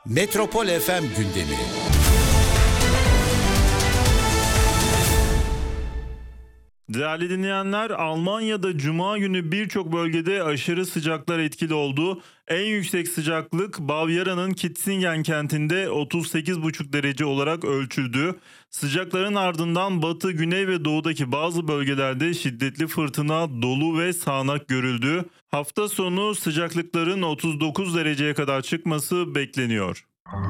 Metropol FM gündemi. Değerli dinleyenler, Almanya'da Cuma günü birçok bölgede aşırı sıcaklar etkili oldu. En yüksek sıcaklık Bavyera'nın Kitzingen kentinde 38,5 derece olarak ölçüldü. Sıcakların ardından batı, güney ve doğudaki bazı bölgelerde şiddetli fırtına, dolu ve sağanak görüldü. Hafta sonu sıcaklıkların 39 dereceye kadar çıkması bekleniyor.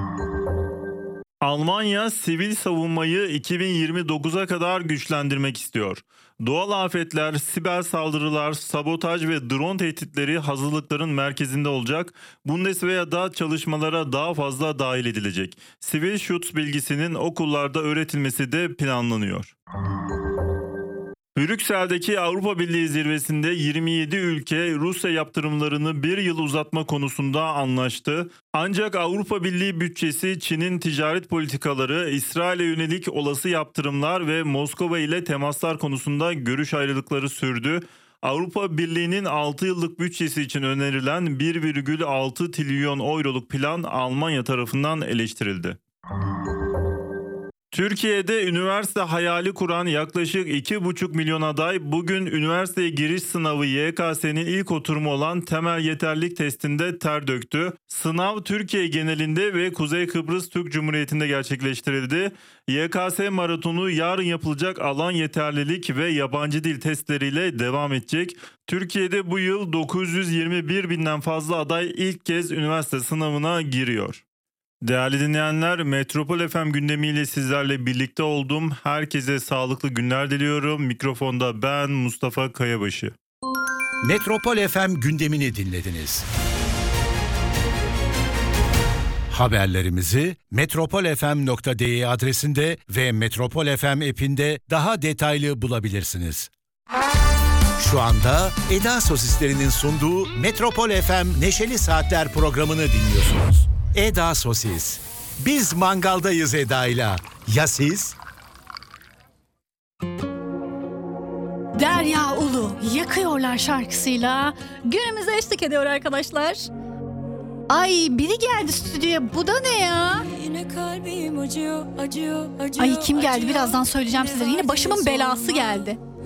Almanya sivil savunmayı 2029'a kadar güçlendirmek istiyor. Doğal afetler, siber saldırılar, sabotaj ve drone tehditleri hazırlıkların merkezinde olacak. Bundeswehr'da çalışmalara daha fazla dahil edilecek. Sivil Schutz bilgisinin okullarda öğretilmesi de planlanıyor. Brüksel'deki Avrupa Birliği zirvesinde 27 ülke Rusya yaptırımlarını bir yıl uzatma konusunda anlaştı. Ancak Avrupa Birliği bütçesi, Çin'in ticaret politikaları, İsrail'e yönelik olası yaptırımlar ve Moskova ile temaslar konusunda görüş ayrılıkları sürdü. Avrupa Birliği'nin 6 yıllık bütçesi için önerilen 1,6 trilyon euroluk plan Almanya tarafından eleştirildi. Türkiye'de üniversite hayali kuran yaklaşık 2,5 milyon aday bugün üniversiteye giriş sınavı YKS'nin ilk oturumu olan temel yeterlilik testinde ter döktü. Sınav Türkiye genelinde ve Kuzey Kıbrıs Türk Cumhuriyeti'nde gerçekleştirildi. YKS maratonu yarın yapılacak alan yeterlilik ve yabancı dil testleriyle devam edecek. Türkiye'de bu yıl 921 binden fazla aday ilk kez üniversite sınavına giriyor. Değerli dinleyenler, Metropol FM gündemiyle sizlerle birlikte oldum. Herkese sağlıklı günler diliyorum. Mikrofonda ben Mustafa Kayabaşı. Metropol FM gündemini dinlediniz. Haberlerimizi metropolfm.de adresinde ve Metropol FM app'inde daha detaylı bulabilirsiniz. Şu anda Eda Sosislerinin sunduğu Metropol FM Neşeli Saatler programını dinliyorsunuz. Eda Sosis. Biz mangaldayız Eda'yla. Ya siz? Derya Ulu yakıyorlar şarkısıyla günümüze eşlik ediyor arkadaşlar. Ay biri geldi stüdyoya, bu da ne ya? Yine kalbim acıyor. Ay kim geldi birazdan söyleyeceğim sizlere, yine başımın belası geldi.